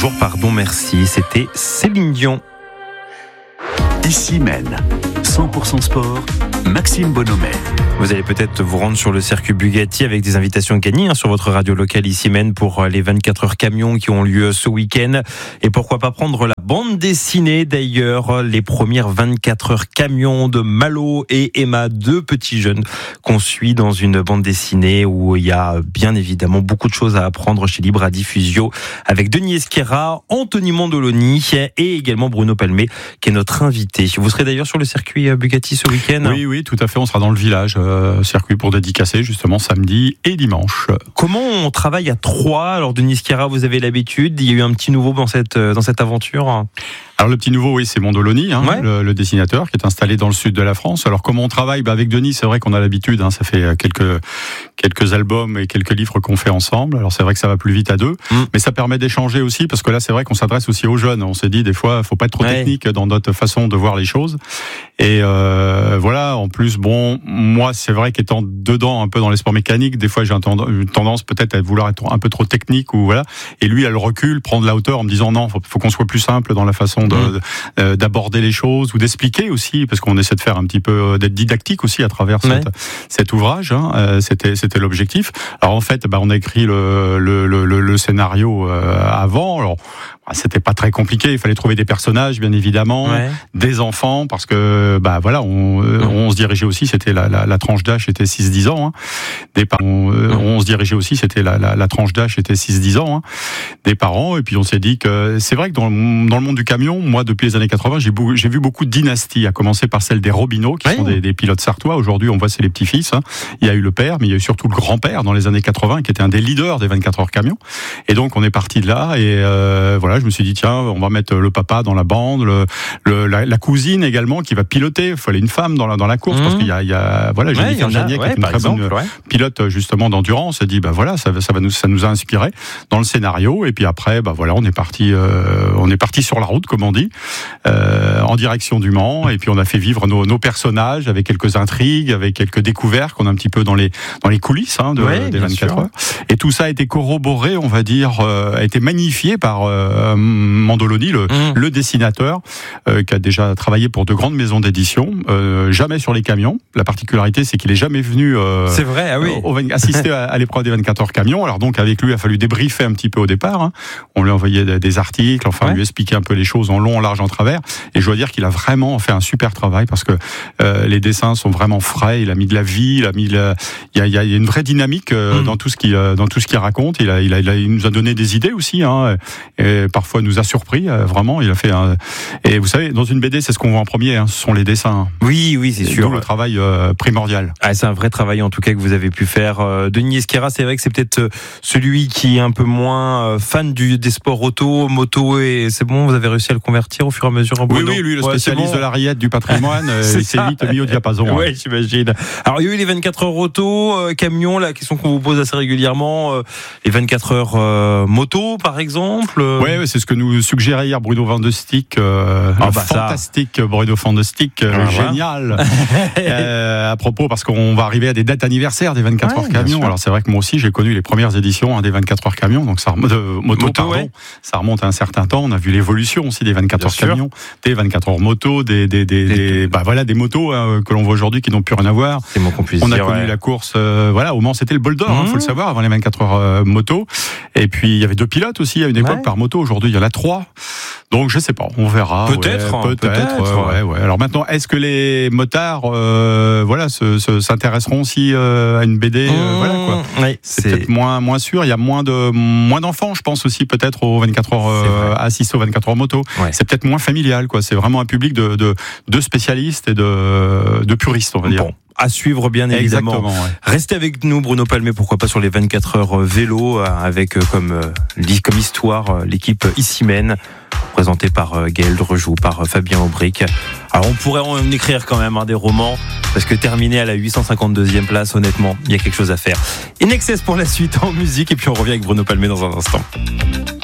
Bonjour, pardon, merci. C'était Céline Dion. Ici Maine, 100% sport, Maxime Bonhomet. Vous allez peut-être vous rendre sur le circuit Bugatti avec des invitations gagnées sur votre radio locale ici Maine pour les 24 heures camions qui ont lieu ce week-end. Et pourquoi pas prendre la bande dessinée d'ailleurs, les premières 24 heures camions de Malo et Emma, deux petits jeunes qu'on suit dans une bande dessinée où il y a bien évidemment beaucoup de choses à apprendre chez Libra Diffusio avec Denis Esquerra, Anthony Mondoloni et également Bruno Palmé qui est notre invité. Vous serez d'ailleurs sur le circuit Bugatti ce week-end ? Oui, tout à fait. On sera dans le village, circuit pour dédicacer justement samedi et dimanche. Comment on travaille à trois ? Alors Denis Esquerra, vous avez l'habitude. Il y a eu un petit nouveau dans cette aventure. Alors le petit nouveau, oui, c'est Mondoloni, le dessinateur qui est installé dans le sud de la France. Alors comment on travaille ? Avec Denis, c'est vrai qu'on a l'habitude. Ça fait quelques albums et quelques livres qu'on fait ensemble. Alors c'est vrai que ça va plus vite à deux, mais ça permet d'échanger aussi parce que là, c'est vrai qu'on s'adresse aussi aux jeunes. On s'est dit des fois, faut pas être trop technique dans notre façon de voir les choses. Et voilà. En plus, moi, c'est vrai qu'étant dedans un peu dans les sports mécaniques, des fois j'ai une tendance peut-être à vouloir être un peu trop technique ou voilà. Et lui, elle recule, prendre la hauteur en me disant non, faut qu'on soit plus simple dans la façon d'aborder les choses ou d'expliquer aussi, parce qu'on essaie de faire un petit peu d'être didactique aussi à travers cet ouvrage. C'était l'objectif. Alors en fait, on a écrit le scénario avant. Alors c'était pas très compliqué. Il fallait trouver des personnages, bien évidemment, des enfants, parce que on se dirigeait aussi. C'était la tranche d'âge, c'était 6-10 ans. Des parents, on se dirigeait aussi. C'était la tranche d'âge, c'était 6-10 ans. Des parents. Et puis on s'est dit que c'est vrai que dans le monde du camion, moi depuis les années 80, j'ai vu beaucoup de dynasties. À commencer par celle des Robineau, qui sont des pilotes sartois. Aujourd'hui, on voit c'est les petits-fils. Il y a eu le père, mais il y a eu surtout le grand-père dans les années 80, qui était un des leaders des 24 heures camions. Et donc on est parti de là. Et voilà. Je me suis dit tiens, on va mettre le papa dans la bande, la cousine également qui va piloter. Il fallait une femme dans la course parce qu'il y a Jennifer Janier qui est une très bonne pilote justement d'endurance. On s'est dit ça nous a inspiré dans le scénario. Et puis après on est parti sur la route comme on dit, en direction du Mans. Et puis on a fait vivre nos personnages avec quelques intrigues, avec quelques découvertes qu'on a un petit peu dans les coulisses des 24 heures. Et tout ça a été corroboré, on va dire, a été magnifié par Mondoloni, le dessinateur, qui a déjà travaillé pour de grandes maisons d'édition, jamais sur les camions. La particularité, c'est qu'il est jamais venu c'est vrai, assister à l'épreuve des 24 heures camions. Alors donc avec lui, il a fallu débriefer un petit peu au départ. On lui a envoyé des articles, lui expliquer un peu les choses en long, en large, en travers. Et je dois dire qu'il a vraiment fait un super travail parce que les dessins sont vraiment frais. Il a mis de la vie, il y a une vraie dynamique dans tout ce qu'il raconte. Il nous a donné des idées aussi. Et parfois nous a surpris, vraiment. Il a fait et vous savez, dans une BD, c'est ce qu'on voit en premier, ce sont les dessins. Oui, c'est sûr. D'où le travail primordial. C'est un vrai travail en tout cas que vous avez pu faire. Denis Esquerra, c'est vrai que c'est peut-être celui qui est un peu moins fan des sports auto, moto, et c'est bon, vous avez réussi à le convertir au fur et à mesure en Bruno. Oui, lui, le spécialiste de la rillette du patrimoine, il s'est vite mis au diapason. Oui, j'imagine. Alors, il y a eu les 24 heures auto, camion, la question qu'on vous pose assez régulièrement, les 24 heures moto, par exemple. Oui, c'est ce que nous suggérait hier Bruno Van de Stick, fantastique Bruno Van de Stick, génial. À propos, parce qu'on va arriver à des dates anniversaires des 24 heures camions. Alors, c'est vrai que moi aussi, j'ai connu les premières éditions des 24 heures camions, donc ça remonte à un certain temps. On a vu l'évolution aussi des 24 heures camions, des 24 heures moto, des motos que l'on voit aujourd'hui qui n'ont plus rien à voir. C'est mon qu'on puisse on a dire, connu la course, au Mans, c'était le bol d'or, faut le savoir, avant les 24 heures moto. Et puis il y avait 2 pilotes aussi à une époque par moto. Aujourd'hui, il y en a 3. Donc je sais pas, on verra. Peut-être. Alors maintenant, est-ce que les motards, s'intéresseront aussi à une BD, c'est peut-être moins sûr. Il y a moins d'enfants, je pense aussi peut-être aux 24 heures assister aux 24 heures moto. C'est peut-être moins familial, quoi. C'est vraiment un public de spécialistes et de puristes, on va dire. À suivre bien évidemment. Restez avec nous Bruno Palmé, pourquoi pas sur les 24 heures vélo avec comme histoire l'équipe Ici Maine présentée par Gaël Drejoux, par Fabien Aubric. Alors on pourrait en écrire quand même des romans parce que terminer à la 852e place, honnêtement, il y a quelque chose à faire. In Excess pour la suite en musique et puis on revient avec Bruno Palmé dans un instant.